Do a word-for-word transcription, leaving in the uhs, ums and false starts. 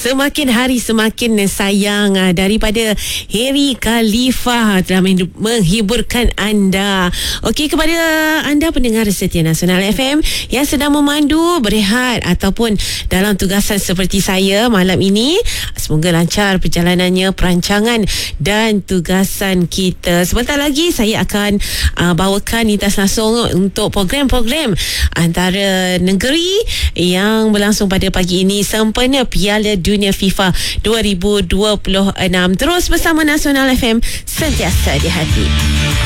Semakin hari semakin sayang uh, daripada Harry Khalifah telah menghiburkan anda. Okey, kepada anda pendengar setia Nasional F M yang sedang memandu, berehat ataupun dalam tugasan seperti saya malam ini, semoga lancar perjalanannya, perancangan dan tugasan kita. Sebentar lagi saya akan uh, bawakan lintas langsung untuk program-program antara negeri yang berlangsung pada pagi ini sempena Piala Dunia FIFA dua ribu dua puluh enam. Terus bersama Nasional F M, sentiasa di hati.